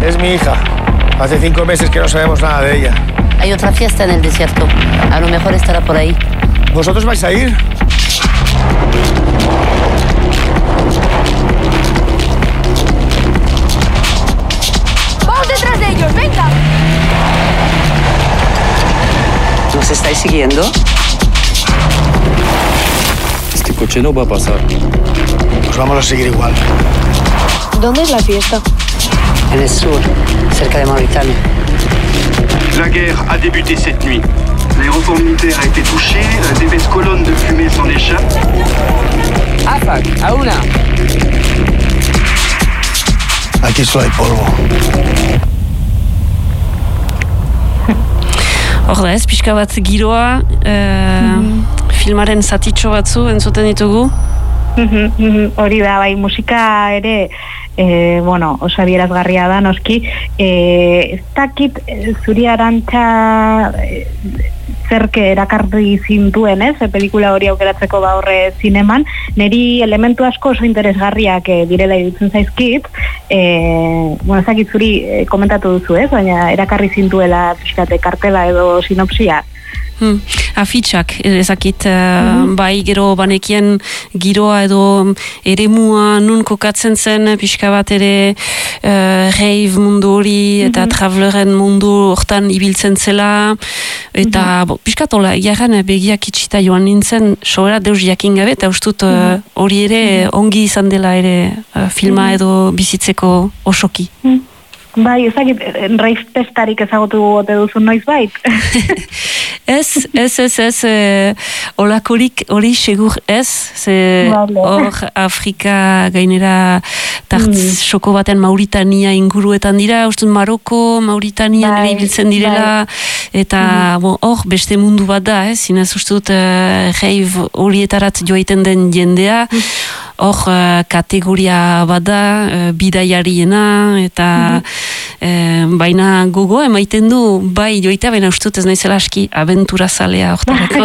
Es mi hija. Hace 5 meses que no sabemos nada de ella. Hay otra fiesta en el desierto. A lo mejor estará por ahí. ¿Vosotros vais a ir? ¡Vamos detrás de ellos! ¡Venga! ¿Nos estáis siguiendo? Este coche no va a pasar. Pues vamos a seguir igual. ¿Dónde es la fiesta? En el sur, cerca de Mauritania. La guerre a débuté cette nuit. L'aéroport militaire a été touché, d'épaisses colonnes de fumée s'en échappent. ¡Afak! ¡A una! Aquí solo hay polvo. Hor da ez, pixka bat giroa, filmaren zatitxo batzu entzuten ditugu. Hori da, bai, musika ere, oso adierazgarria da, noski. Ez dakit, zuri Arantxa zerke erakarri zintuen, ez? Pelikula hori aukeratzeko horre zineman. Neri elementu asko oso interesgarriak direla iruditzen zaizkit. Ez dakit zuri komentatu duzu, ez? Baina erakarri zintuela pixkate kartela edo sinopsia. Afitxak, ezakit, bai gero banekien giroa edo eremua nun kokatzen zen, pixka bat ere rave mundu hori eta traveleren mundu hortan ibiltzen zela, eta pixka tola, jarran begiak itxita joan nintzen, sobera deus jakin gabe, eta ustut hori ere ongi izan dela ere filma edo bizitzeko osoki. Bai, ezagit, rave testarik ezagutu gote duzu noiz bait? Ez, olakorik hori segur ez, hor Afrika gainera xoko baten Mauritania inguruetan dira, ustut Maroko, Mauritania nire ibiltzen direla, eta hor beste mundu bat da, zinez ustut rave horietarat joaiten den jendea, hor kategoria bat da, bidaiariena, eta baina gogo emaiten du, bai joita, baina ustut ez naizela aski abentura zalea hortarako.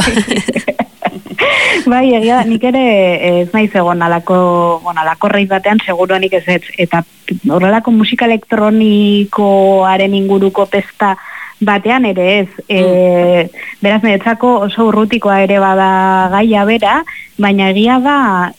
Bai, egia, nik ere ez naiz egon alako rei batean, seguruanik ez, eta horrelako musika elektronikoaren inguruko pesta batean ere ez. Beraz, niretzako oso urrutikoa ere bada gaia bera, baina egia da,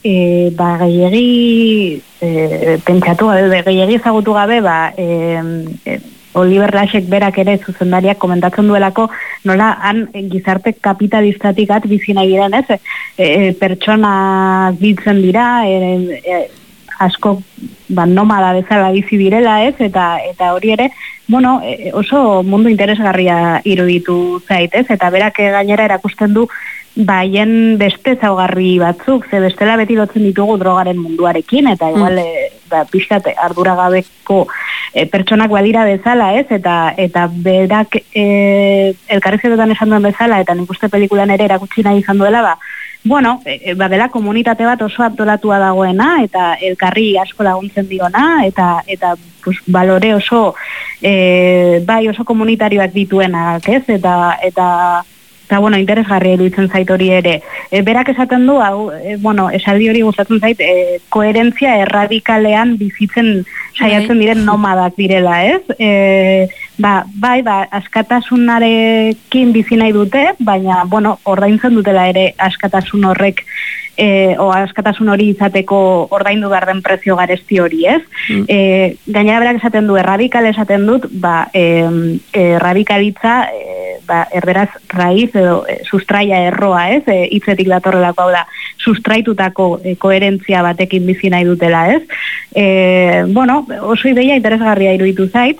gehiegi pentsatu gabe, gehiegi ezagutu gabe, Oliver Lasek berak ere zuzendariak komentatzen duelako, nola han gizarte kapitalistatik bizi nahi diren, ez? Pertsona biltzen dira, asko nomada bezala bizi direla, ez? Eta hori ere, oso mundu interesgarria iruditu zait, ez? Eta berak gainera erakusten du baien beste zaugarri batzuk, ze bestela beti lotzen ditugu drogaren munduarekin, eta igual pixkat arduragabeko pertsonak badira bezala, ez? Eta berak elkarrizketetan esan duen bezala, eta nik uste pelikulan ere erakutsi nahi izan duela, dela komunitate bat oso antolatua dagoena, eta elkarri asko laguntzen diona, eta balore oso oso komunitarioak dituenak, ez? Eta interesgarria iruditzen zait hori ere. Berak esaten du, esaldi hori gustatzen zait, koherentzia erradikalean bizitzen saiatzen diren nomadak direla, ez? Askatasunarekin bizi nahi dute, baina, ordaintzen dutela ere askatasun horrek, askatasun hori izateko ordaindu behar den prezio garesti hori, ez? Gainera berak esaten du, erradikal esaten dut, erradikalitza, erderaz raiz edo sustraia erroa, ez? Hitzetik datorrelako, hau da, sustraitutako koherentzia batekin bizi nahi dutela, ez? Oso ideia interesgarria iruditu zait,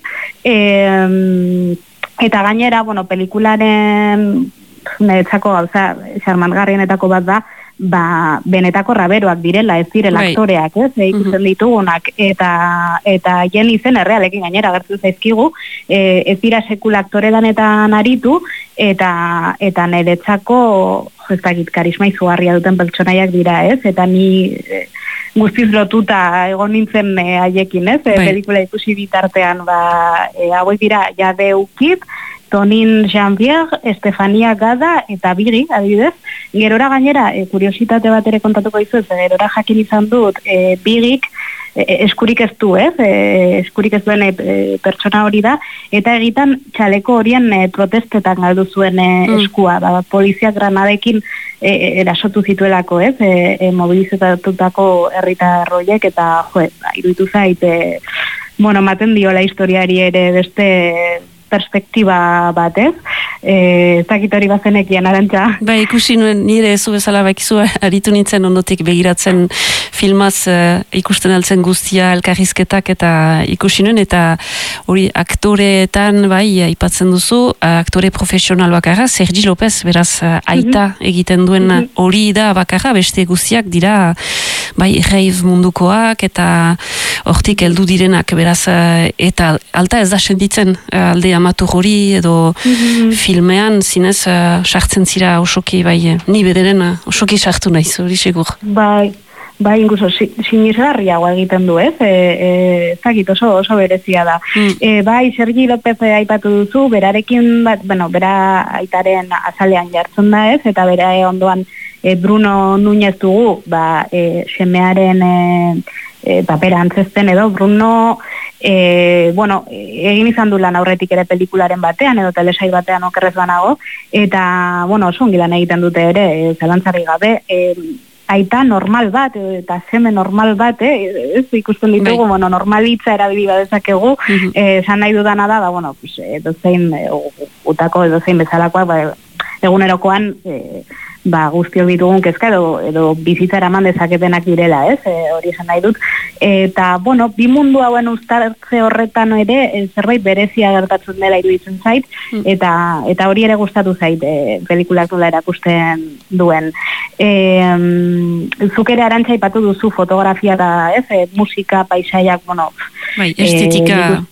eta gainera, pelikularen niretzako gauza xarmangarrienetako bat da, benetako raberoak direla, ez direla aktoreak, ez, ikusten ditugunak, eta jen izen errealekin gainera agertzen zaizkigu, ez dira sekula aktore lanetan aritu, eta niretzako ez dakit karisma izugarria duten pertsonaiak dira, ez, eta ni guztiz lotuta egon nintzen haiekin, ez, pelikula ikusi bitartean, hauek dira Jade Ukip, Tonin Jean-Pierre, Estefania Gada eta Bigi, adibidez. Gerora gainera, kuriositate bat ere kontatuko dizuet, gerora jakin izan dut, Bigik eskurik ez du, eskurik ez duen pertsona hori da, eta egitan txaleko horien protestetan galdu zuen eskua, poliziak granadekin erasotu zituelako, mobilizatutako herritar horiek, eta iruditu zait, maten diola historiari ere beste perspektiba bat, ez dakit hori bazenekian, Arantxa. Ikusi nuen, nire zu bezala bakizu aritu nintzen ondotik begiratzen filmaz ikusten altzen guztia elkarrizketak eta ikusi nuen, eta hori aktoreetan aipatzen duzu, aktore profesional bakarra, Sergi López, beraz aita egiten duen hori da bakarra, beste guztiak dira rave mundukoak eta hortik heldu direnak, beraz eta alta ez da senditzen alde amatu hori edo filmean zinez sartzen zira osoki, ni bederen osoki sartu naiz, hori segur. Inguso, sinizgarriagoa egiten du, zakit oso berezia da. Sergi López aipatu duzu, berarekin, bera aitaren azalean jartzen da, eta bera ondoan Bruno Núñez dugu, semearen papera antzesten edo, Bruno egin izan du lan aurretik ere pelikularen batean edo telesail batean okerrez banago, eta oso ongi lan egiten dute ere, zalantzari gabe, aita normal bat, eta seme normal bat, ez ikusten ditugu, normal hitza erabili badezakegu, esan nahi dudana da, edozein utako edozein bezalakoak, egunerokoan guztiok ditugun kezka edo bizitza eraman dezaketenak direla, hori esan nahi dut. Eta, bi mundu hauen uztartze horretan ere zerbait berezia gertatzen dela iruditzen zait, eta hori ere gustatu zait pelikulak nola erakusten duen. Zuk ere, Arantxa, aipatu duzu fotografia da, musika, paisaiak, estetika.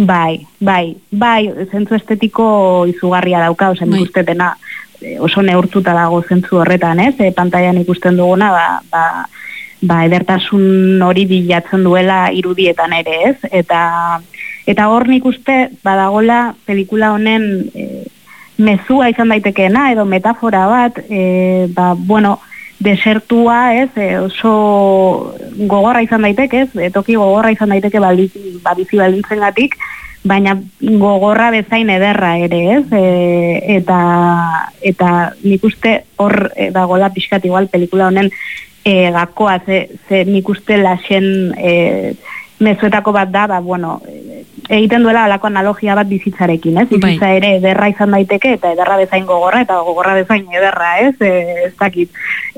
Zentzu estetiko izugarria dauka, ozen ikustepena oso neurtuta dago zentzu horretan, pantailan ikusten duguna, edertasun hori bilatzen duela irudietan ere, eta hor nik uste badagola pelikula honen mezua izan daitekeena edo metafora bat, desertua, oso gogorra izan daiteke, toki gogorra izan daiteke bizi baldintzengatik, baina gogorra bezain ederra ere, eta nik uste hor dagoela pixkat igual pelikula honen gakoa, ze nik uste lasen mezuetako bat da, egiten duela alako analogia bat bizitzarekin, bizitza ere ederra izan daiteke, eta ederra bezain gogorra, eta gogorra bezain ederra, ez dakit.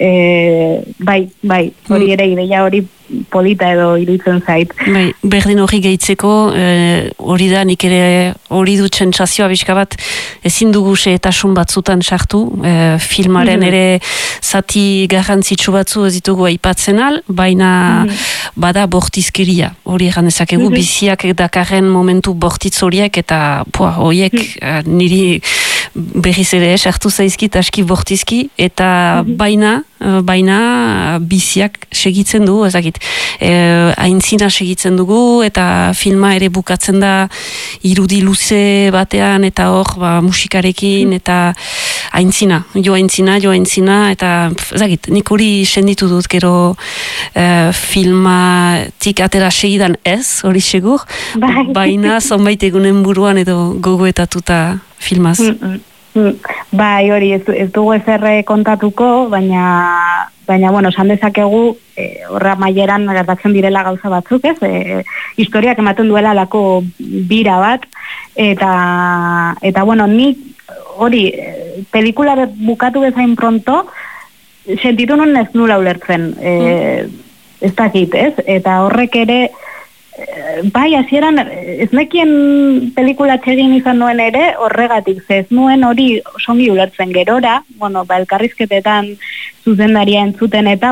Hori ere ideia hori polita edo iruditzen zait. Berdin hori gehitzeko, hori da, nik ere hori dut sentsazioa bizka bat, ezin dugu xehetasun batzutan sartu, filmaren ere zati garrantzitsu batzu ez ditugu aipatzen al, baina bada bortizkeria, hori egan dezakegu, biziak dakarren momentu bortitz horiek, eta horiek niri berriz ere sartu zaizkit aski bortizki, eta baina biziak segitzen du, ezakit, aintzina segitzen dugu, eta filma ere bukatzen da irudi luze batean, eta hor musikarekin, eta jo aintzina, eta ezakit, nik hori senditu dut gero filmatik atera segidan ez, hori segur, baina zonbait egunen buruan edo gogoetatuta filmaz. Hori, ez dugu ezerre kontatuko, baina, esan dezakegu, horra maieran gertatzen direla gauza batzuk, historiak ematen duela lako bira bat, eta nik hori, pelikula bukatu bezain pronto, sentitu nun ez nula ulertzen, ez dakit, eta horrek ere, hasieran ez nekien pelikula txegin izan nuen ere, horregatik, ez nuen hori songi ulertzen gerora, elkarrizketetan zuzendaria entzuten, eta,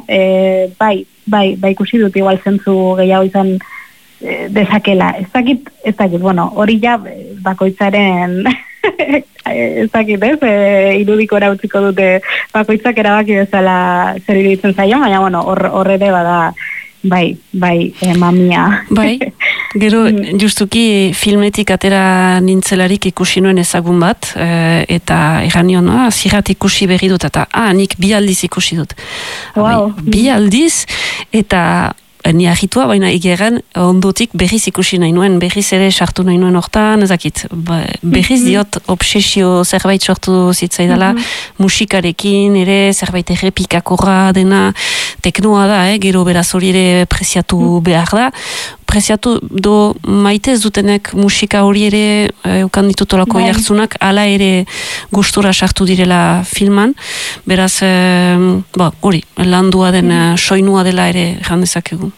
ikusi dut igual zentzu gehiago izan dezakela. Ez dakit, hori ja bakoitzaren ez dakit, irudikora utziko dute bakoitzak erabaki bezala zer iruditzen zaion, baina, horre ere bada mamia. Gero, justuki filmetik atera nintzelarik ikusi nuen ezagun bat, eta erranion, zirat ikusi berri dut, eta nik bi aldiz ikusi dut. Bi aldiz, eta ni agitua, baina egeran ondotik berriz ikusi nahi nuen, berriz ere sartu nahi nuen hortan, ezakit, berriz diot obsesio zerbait sortu zitzaidala, musikarekin ere, zerbait errepikakorra dena, teknoa da, gero beraz hori ere preziatu behar da, preziatu do maite ez dutenek musika hori ere eukan ditutolako jartzunak, ala ere gustura sartu direla filman, beraz, hori, landua den soinua dela ere jandezakegu.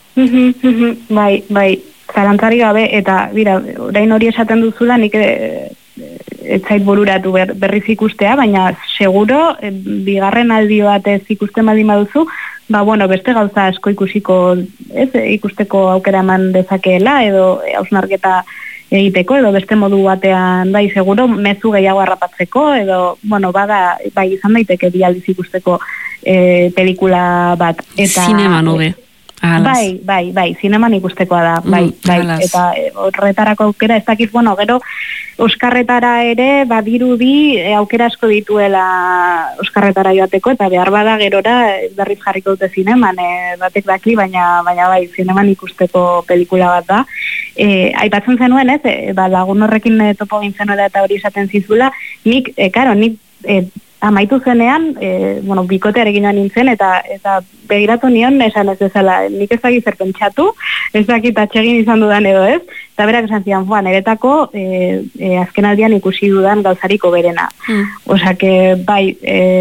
Bai, zalantzari gabe, eta bira, orain hori esaten duzula, nik ez zait bururatu berriz ikustea, baina seguro, bigarren aldi batez ikusten baldin baduzu, beste gauza asko ikusiko, ikusteko aukera eman dezakeela, edo hausnarketa egiteko, edo beste modu batean, seguro, mezu gehiago harrapatzeko, edo, bada, izan daiteke bi aldiz ikusteko pelikula bat. Zinema nobe. Bai, zineman ikustekoa da, bai, eta horretarako aukera, ez dakit, gero, Oskarretara ere, badirudi aukera asko dituela Oskarretara joateko, eta behar bada gerora berriz jarriko dute zineman, batek daki, baina bai, zineman ikusteko pelikula bat da. Aipatzen zenuen, lagun horrekin topo gintzen eta hori esaten zizula, nik amaitu zenean, bikotearekin joan nintzen, eta begiratu nion, esan ez dezala, nik ez dakit zer pentsatu, ez dakit atsegin izan dudan edo ez, eta berak esan zidan, niretako azken aldian ikusi dudan gauzariko berena. Osake, bai,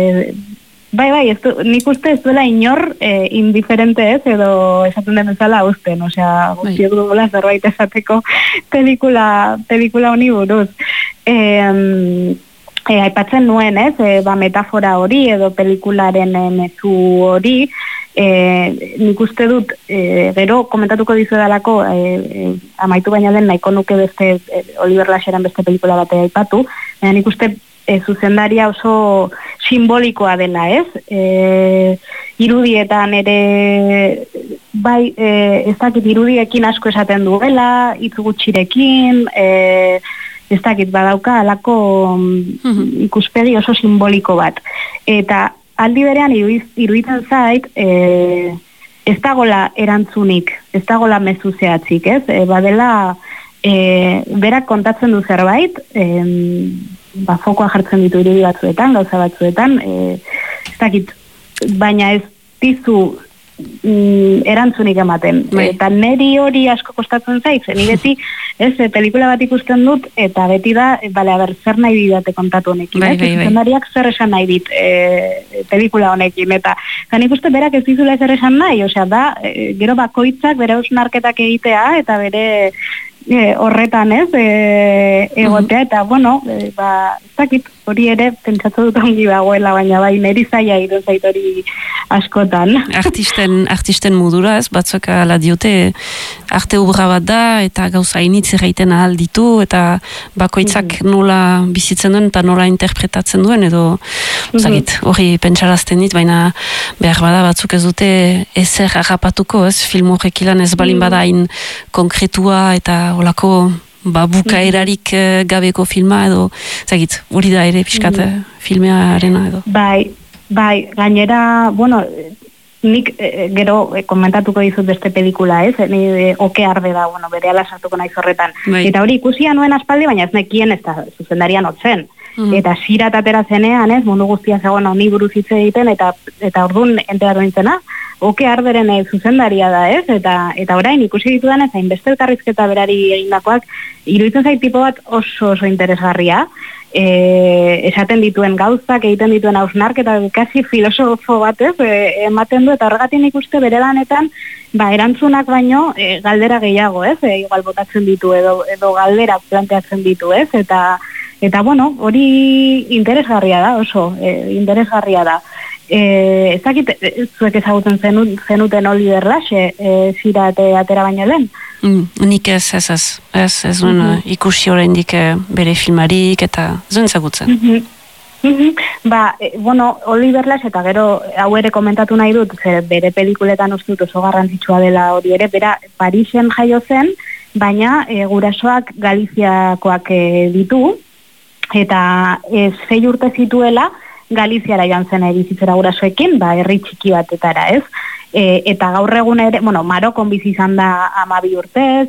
nik uste ez duela inor indiferente ez, edo esaten den bezala usten, guztiok dugula zerbait esateko pelikula honi buruz. Aipatzen nuen, metafora hori edo pelikularen mezu hori, nik uste dut, gero komentatuko dizuedalako, amaitu baina den nahiko nuke beste, Oliver Lascheran beste pelikula batea aipatu, baina nik uste zuzendaria oso simbolikoa dela, irudietan ere, bai, ez dakit irudiekin asko esaten duela, hitz gutxirekin, ez dakit badauka alako ikuspegi oso simboliko bat. Eta aldi berean iruditzen zait, ez dagola erantzunik, ez dagola mezu zehatzik, badela berak kontatzen du zerbait, fokoa jartzen ditu irudi batzuetan, gauza batzuetan, ez dakit, baina ez dizu erantzunik ematen. Eta neri hori asko kostatzen zaiz, ni beti pelikula bat ikusten dut, eta beti da, zer nahi didate kontatu honekin. Zuzendariak zer esan nahi dit pelikula honekin, eta nik uste berak ez dizula zer esan nahi, da, gero bakoitzak bere hausnarketak egitea, eta bere horretan egotea, eta ez dakit, hori ere pentsatu dut ongi dagoela, baina bai neri zaila egiten zait hori askotan. Artisten modura, batzuk ala diote arte obra bat da, eta gauza initz erraiten ahal ditu, eta bakoitzak nola bizitzen duen, eta nola interpretatzen duen, edo hori pentsarazten dit, baina behar bada batzuk ez dute ezer harrapatuko, film horrek ilan ez balin bada hain konkretua, eta olako bukaerarik gabeko filma edo, hori da ere pixkat filmearena edo. Bai, gainera, nik gero komentatuko dizut beste pelikula, Oke Arde da, bere ala sartuko naiz horretan. Eta hori ikusia nuen aspaldi, baina ez nekien ez da zuzendarian otzen. Eta sirat atera zenean, mundu guztia zegoen honi buruz hitz egiten, eta orduan enteratu nintzena, Oke Arderen zuzendaria da, eta orain ikusi ditudan ez, hainbeste elkarrizketa berari egindakoak, iruditzen zait tipo bat oso interesgarria, esaten dituen gauzak, egiten dituen hausnarketa, kasi filosofo bat ematen du, eta horregatik ikuste bere lanetan, erantzunak baino galdera gehiago, igual botatzen ditu, edo galdera planteatzen ditu, eta hori interesgarria da, oso interesgarria da. Ez dakit, zuek ezagutzen zenuten Oliver Lasche, zirate atera baino lehen? Nik ez duen ikusi oraindik bere filmarik eta zuen ezagutzen. Oliver Lasche eta gero hau ere komentatu nahi dut, bere pelikuletan uste dut oso garrantzitsua dela hori ere, bera Parisen jaio zen, baina gurasoak Galiziakoak ditu, eta 6 urte zituela, Galiziara joan zen bizitzera gurasoekin, herri txiki batetara, eta gaur egun ere, bueno, Marokon bizi izan da 12 urtez,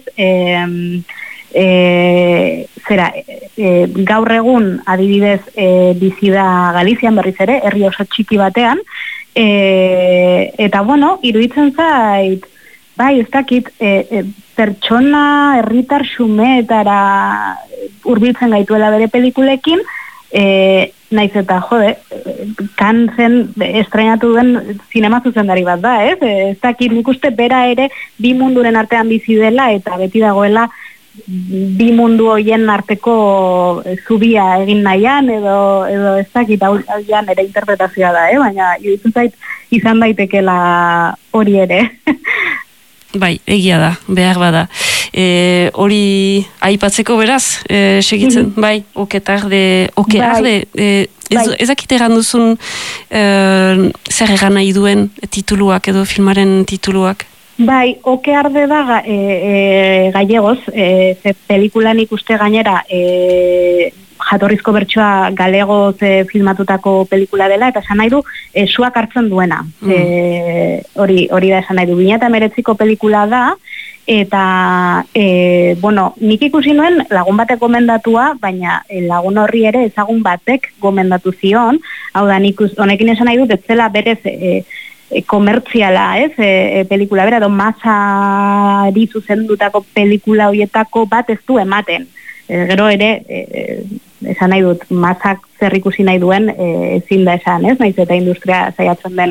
gaur egun adibidez bizi da Galizian berriz ere, herri oso txiki batean, eta bueno, iruditzen zait, bai, ez dakit, pertsona herritar xumeetara hurbiltzen gaituela bere pelikulekin, naiz eta, kan zen estrenatu duen zinema zuzendari bat da, ez? Ez dakit, nik uste bera ere bi munduren artean bizi dela eta beti dagoela bi mundu hoien arteko zubia egin nahian edo ez dakit hau ere interpretazioa da, baina iruditzen zait izan daitekela hori ere. Bai, egia da, behar bada. Hori aipatzeko beraz, segitzen, bai, okearde, ezakit egan duzun zer egan nahi duen tituluak edo filmaren tituluak? Bai, okearde da gallegoz, ze pelikulan ikuste gainera jatorrizko bertsoa galegoz filmatutako pelikula dela, eta esan nahi du suak hartzen duena. Hori da esan nahi du. 2019ko pelikula da, eta, bueno, nik ikusi nuen lagun batek gomendatua, baina lagun horri ere ezagun batek gomendatu zion, hau da, nik honekin esan nahi dut, ez zela berez komertziala, ez, pelikula bera, edo masari zuzendutako pelikula horietako bat ez du ematen. Gero ere, esan nahi dut, masak zer ikusi nahi duen ezin da esan, ez, naiz eta industria saiatzen den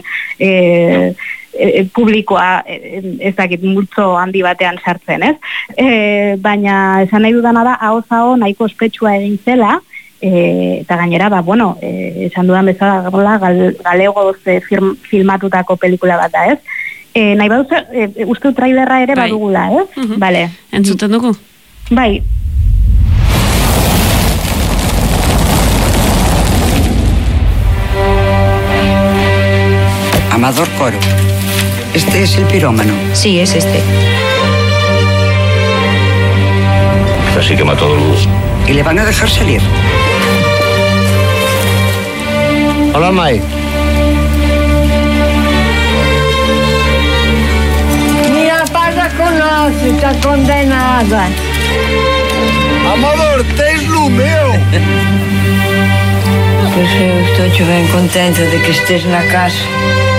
publikoa ez dakit multzo handi batean sartzen, ez? Baina esan nahi dudana da, ahoz-aho nahiko ospetsua egin zela, eta gainera, bueno, esan dudan bezala galegoz filmatutako pelikula bat da, ez? Nahi baduzu, uste trailerra ere badugula, ez? Bale. Entzuten dugu? Bai. Amador Coro. ¿Este es el pirómano? Sí, es este. Así que mató a Luz. ¿Y le van a dejar salir? Hola, Mike. Mi papá la conoce, está condenada. Amador, tens lo meu. Pues eu estou ben contenta de que estés na casa.